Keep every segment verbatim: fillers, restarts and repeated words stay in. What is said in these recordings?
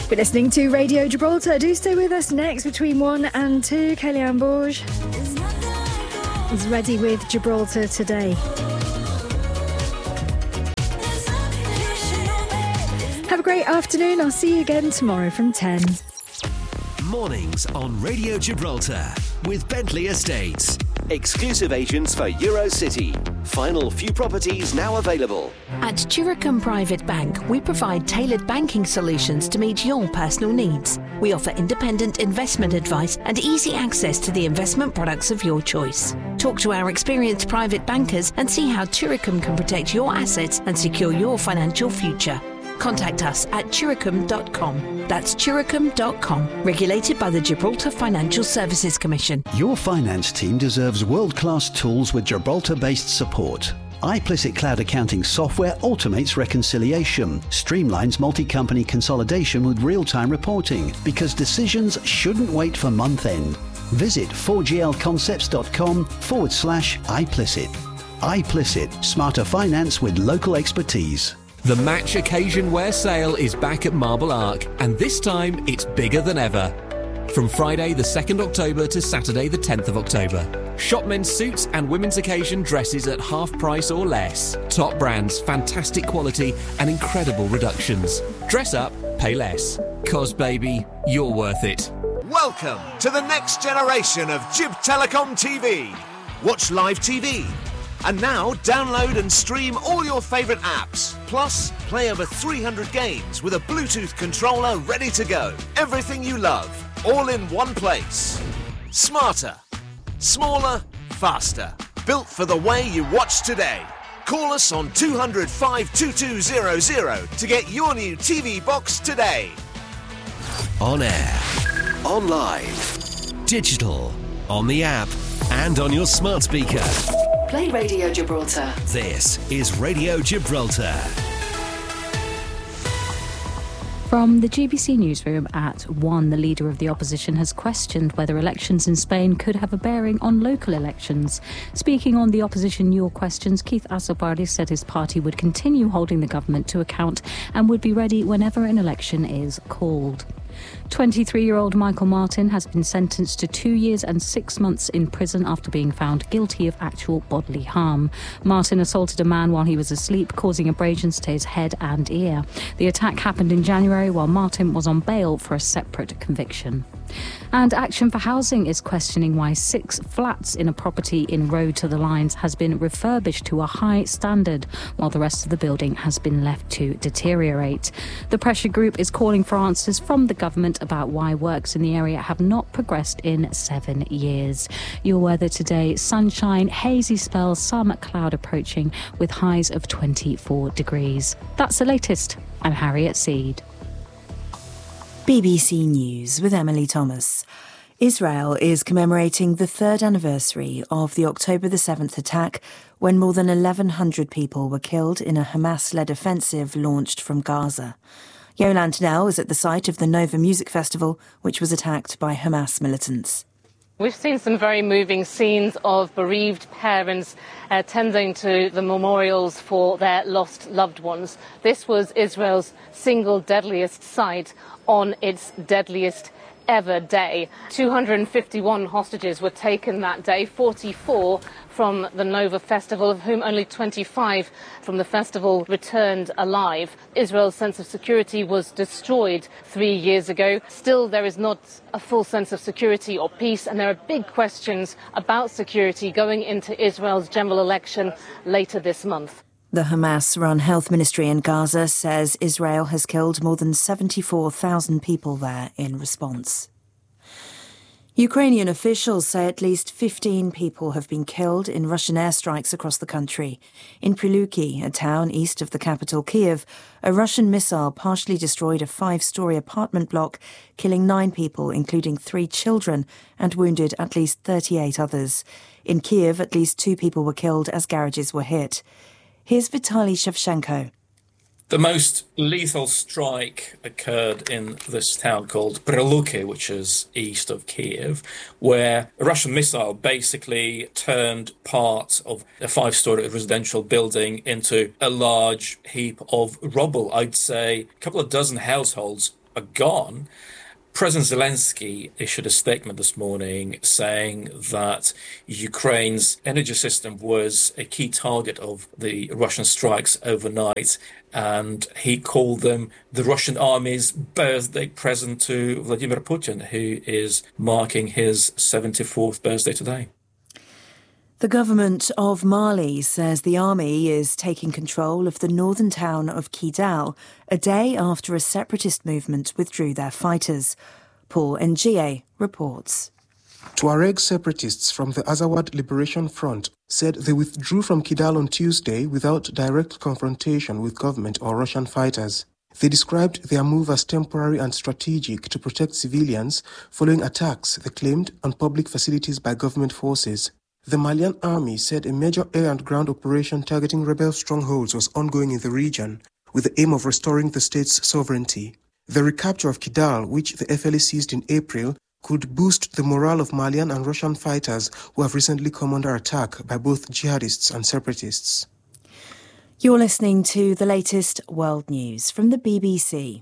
We're listening to Radio Gibraltar. Do stay with us next between one and two. Kellyanne Borge is ready with Gibraltar today. Have a great afternoon. I'll see you again tomorrow from ten. Mornings on Radio Gibraltar with Bentley Estates. Exclusive agents for Eurocity. Final few properties now available. At Chiricum Private Bank, we provide tailored banking solutions to meet your personal needs. We offer independent investment advice and easy access to the investment products of your choice. Talk to our experienced private bankers and see how Chiricum can protect your assets and secure your financial future. Contact us at chiricum dot com. That's chiricum dot com. Regulated by the Gibraltar Financial Services Commission. Your finance team deserves world-class tools with Gibraltar-based support. iPlicit Cloud Accounting software automates reconciliation, streamlines multi-company consolidation with real-time reporting, because decisions shouldn't wait for month-end. Visit four g l concepts dot com forward slash iPlicit. iPlicit, smarter finance with local expertise. The Match Occasion Wear Sale is back at Marble Arc, and this time it's bigger than ever. From Friday the second of October to Saturday the tenth of October. Shop men's suits and women's occasion dresses at half price or less. Top brands, fantastic quality and incredible reductions. Dress up, pay less. 'Cause baby, you're worth it. Welcome to the next generation of Gib Telecom T V. Watch live T V. And now, download and stream all your favourite apps. Plus, play over three hundred games with a Bluetooth controller ready to go. Everything you love, all in one place. Smarter, smaller, faster. Built for the way you watch today. Call us on two hundred, five two two zero zero to get your new T V box today. On air, online, digital, on the app, and on your smart speaker. Play Radio Gibraltar. This is Radio Gibraltar. From the G B C newsroom at one, the leader of the opposition has questioned whether elections in Spain could have a bearing on local elections. Speaking on the opposition Your Questions, Keith Asobardi said his party would continue holding the government to account and would be ready whenever an election is called. twenty-three-year-old Michael Martin has been sentenced to two years and six months in prison after being found guilty of actual bodily harm. Martin assaulted a man while he was asleep, causing abrasions to his head and ear. The attack happened in January while Martin was on bail for a separate conviction. And Action for Housing is questioning why six flats in a property in Road to the Lines has been refurbished to a high standard while the rest of the building has been left to deteriorate. The pressure group is calling for answers from the government about why works in the area have not progressed in seven years. Your weather today: sunshine, hazy spells, some cloud approaching with highs of twenty-four degrees. That's the latest. I'm Harriet Seed. B B C News with Emily Thomas. Israel is commemorating the third anniversary of the October the seventh attack, when more than eleven hundred people were killed in a Hamas-led offensive launched from Gaza. Yolande Knell is at the site of the Nova Music Festival, which was attacked by Hamas militants. We've seen some very moving scenes of bereaved parents uh, tending to the memorials for their lost loved ones. This was Israel's single deadliest site on its deadliest ever day. two hundred fifty-one hostages were taken that day, forty-four from the Nova Festival, of whom only twenty-five from the festival returned alive. Israel's sense of security was destroyed three years ago. Still, there is not a full sense of security or peace, and there are big questions about security going into Israel's general election later this month. The Hamas-run health ministry in Gaza says Israel has killed more than seventy-four thousand people there in response. Ukrainian officials say at least fifteen people have been killed in Russian airstrikes across the country. In Pryluki, a town east of the capital Kyiv, a Russian missile partially destroyed a five-storey apartment block, killing nine people, including three children, and wounded at least thirty-eight others. In Kyiv, at least two people were killed as garages were hit. Here's Vitaly Shevchenko. The most lethal strike occurred in this town called Pryluki, which is east of Kyiv, where a Russian missile basically turned part of a five-storey residential building into a large heap of rubble. I'd say a couple of dozen households are gone. President Zelensky issued a statement this morning saying that Ukraine's energy system was a key target of the Russian strikes overnight, and he called them the Russian army's birthday present to Vladimir Putin, who is marking his seventy-fourth birthday today. The government of Mali says the army is taking control of the northern town of Kidal a day after a separatist movement withdrew their fighters. Paul Ngie reports. Tuareg separatists from the Azawad Liberation Front said they withdrew from Kidal on Tuesday without direct confrontation with government or Russian fighters. They described their move as temporary and strategic to protect civilians following attacks, they claimed, on public facilities by government forces. The Malian army said a major air and ground operation targeting rebel strongholds was ongoing in the region, with the aim of restoring the state's sovereignty. The recapture of Kidal, which the F L A seized in April, could boost the morale of Malian and Russian fighters who have recently come under attack by both jihadists and separatists. You're listening to the latest world news from the B B C.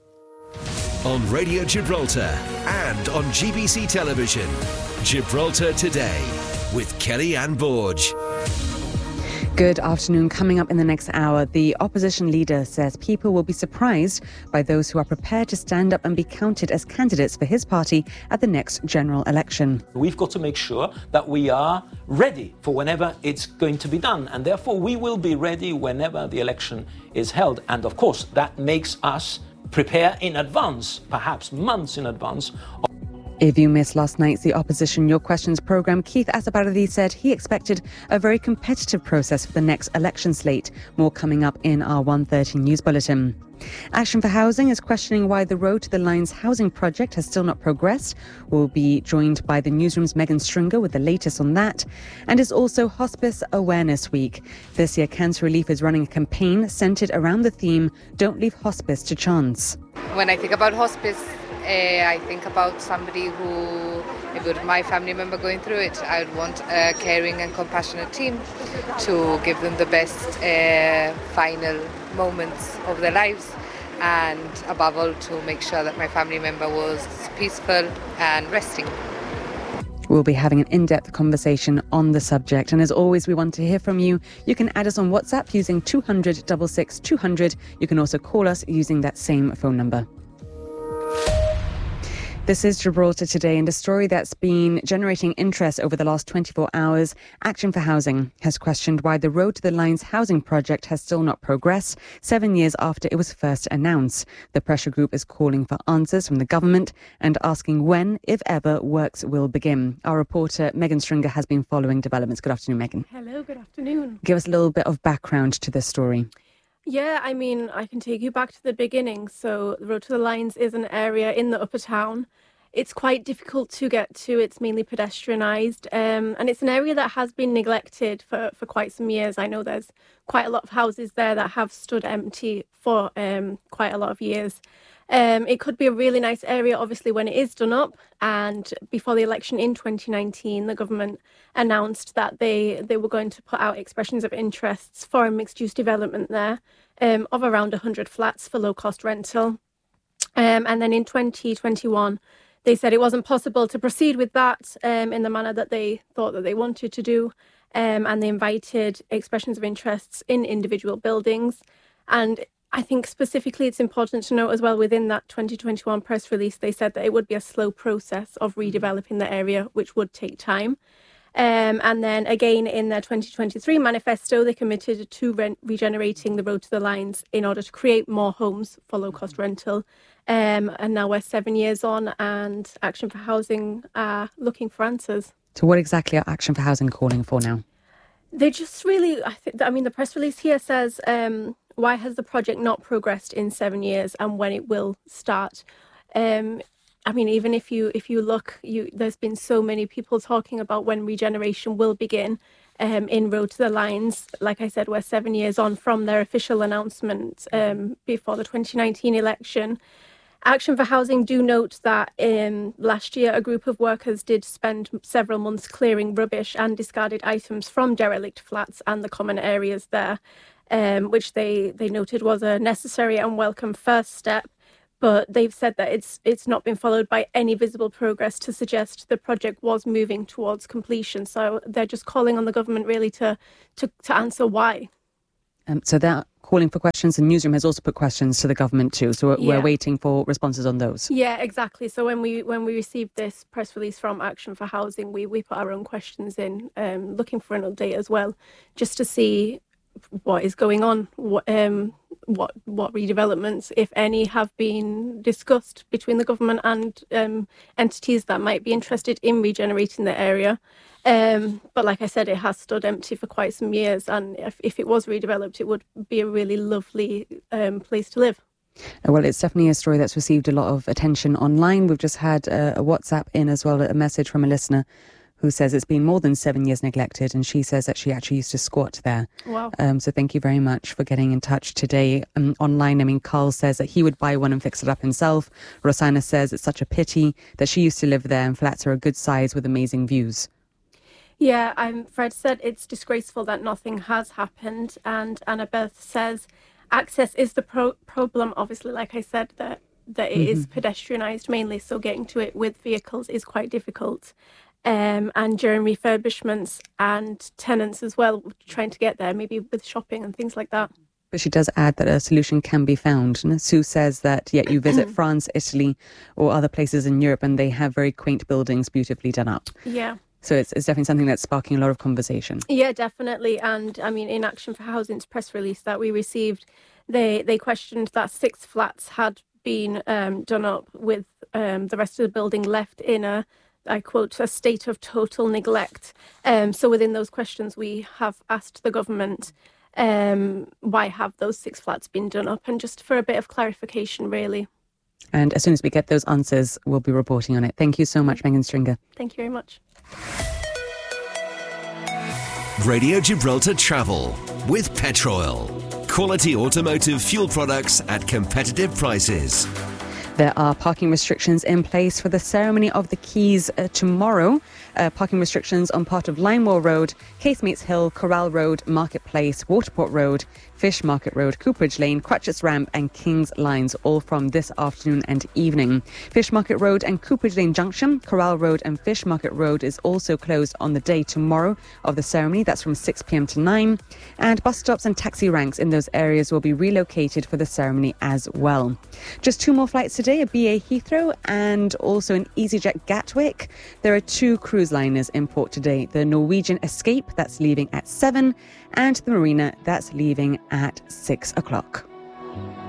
On Radio Gibraltar and on G B C Television, Gibraltar Today with Kellyanne Borge. Good afternoon. Coming up in the next hour, the opposition leader says people will be surprised by those who are prepared to stand up and be counted as candidates for his party at the next general election. We've got to make sure that we are ready for whenever it's going to be done, and therefore we will be ready whenever the election is held. And of course, that makes us prepare in advance, perhaps months in advance. If you missed last night's The Opposition Your Questions programme, Keith Asabaradi said he expected a very competitive process for the next election slate. More coming up in our one thirty news bulletin. Action for Housing is questioning why the Road to the Lines housing project has still not progressed. We'll be joined by the newsroom's Megan Stringer with the latest on that. And it's also Hospice Awareness Week. This year, Cancer Relief is running a campaign centred around the theme, Don't Leave Hospice to Chance. When I think about hospice, Uh, I think about somebody who, if it were my family member going through it, I would want a caring and compassionate team to give them the best uh, final moments of their lives, and above all to make sure that my family member was peaceful and resting. We'll be having an in-depth conversation on the subject. And as always, we want to hear from you. You can add us on WhatsApp using two hundred, six six, two hundred. You can also call us using that same phone number. This is Gibraltar Today, and a story that's been generating interest over the last twenty-four hours. Action for Housing has questioned why the Road to the Lines housing project has still not progressed, seven years after it was first announced. The pressure group is calling for answers from the government and asking when, if ever, works will begin. Our reporter Megan Stringer has been following developments. Good afternoon, Megan. Hello, good afternoon. Give us a little bit of background to this story. Yeah, I mean, I can take you back to the beginning. So the Road to the Lines is an area in the Upper Town. It's quite difficult to get to. It's mainly pedestrianised, um, and it's an area that has been neglected for, for quite some years. I know there's quite a lot of houses there that have stood empty for um, quite a lot of years. Um, it could be a really nice area, obviously, when it is done up. And before the election in twenty nineteen, the government announced that they, they were going to put out expressions of interests for a mixed-use development there um, of around one hundred flats for low-cost rental. Um, and then in twenty twenty-one, they said it wasn't possible to proceed with that um, in the manner that they thought that they wanted to do. Um, and they invited expressions of interests in individual buildings. And I think specifically it's important to note as well, within that twenty twenty-one press release, they said that it would be a slow process of redeveloping the area, which would take time. Um, and then again, in their twenty twenty-three manifesto, they committed to re- regenerating the Road to the Lines in order to create more homes for low-cost rental. Um, and now we're seven years on, and Action for Housing are looking for answers. So what exactly are Action for Housing calling for now? They just really, I think, I mean, the press release here says, um, why has the project not progressed in seven years and when it will start? Um, I mean, even if you if you look, you there's been so many people talking about when regeneration will begin um, in Road to the Lines. Like I said, we're seven years on from their official announcement um, before the twenty nineteen election. Action for Housing do note that um, last year a group of workers did spend several months clearing rubbish and discarded items from derelict flats and the common areas there, um, which they, they noted was a necessary and welcome first step. but they've said that it's it's not been followed by any visible progress to suggest the project was moving towards completion. So they're just calling on the government really to to, to answer why. Um, so they're calling for questions, and Newsroom has also put questions to the government too. So we're, Yeah. we're waiting for responses on those. Yeah, exactly. So when we when we received this press release from Action for Housing, we, we put our own questions in, um, looking for an update as well, just to see what is going on, what um what what redevelopments, if any, have been discussed between the government and um, entities that might be interested in regenerating the area. Um, but like I said, it has stood empty for quite some years, and if, if it was redeveloped, it would be a really lovely um, place to live. Well, it's definitely a story that's received a lot of attention online. We've just had a, a WhatsApp in as well, a message from a listener who says it's been more than seven years neglected, and she says that she actually used to squat there. Wow. Um, so thank you very much for getting in touch today. Um, online, I mean, Carl says that he would buy one and fix it up himself. Rosanna says it's such a pity that she used to live there, and flats are a good size with amazing views. Yeah, um, Fred said it's disgraceful that nothing has happened, and Annabeth says access is the pro- problem. Obviously, like I said, that that it mm-hmm. is pedestrianised mainly, so getting to it with vehicles is quite difficult. Um, and during refurbishments and tenants as well, trying to get there, maybe with shopping and things like that. But she does add that a solution can be found. And Sue says that, yeah, you visit France, Italy, or other places in Europe, and they have very quaint buildings beautifully done up. Yeah. So it's, it's definitely something that's sparking a lot of conversation. Yeah, definitely. And I mean, in Action for Housing's press release that we received, they, they questioned that six flats had been um, done up with um, the rest of the building left in a, I quote, a state of total neglect. Um, so within those questions, we have asked the government, um, why have those six flats been done up? And just for a bit of clarification, really. And as soon as we get those answers, we'll be reporting on it. Thank you so much, Megan Stringer. Thank you very much. Radio Gibraltar Travel with Petroil. Quality automotive fuel products at competitive prices. There are parking restrictions in place for the ceremony of the Keys uh, tomorrow. Uh, parking restrictions on part of Limewell Road, Casemates Hill, Corral Road, Marketplace, Waterport Road, Fish Market Road, Cooperage Lane, Cratchits Ramp and King's Lines, all from this afternoon and evening. Fish Market Road and Cooperage Lane Junction, Corral Road and Fish Market Road is also closed on the day tomorrow of the ceremony. That's from six p.m. to nine. And bus stops and taxi ranks in those areas will be relocated for the ceremony as well. Just two more flights today, a B A Heathrow and also an EasyJet Gatwick. There are two cruise liners in port today. The Norwegian Escape, that's leaving at seven, and the Marina, that's leaving at six o'clock.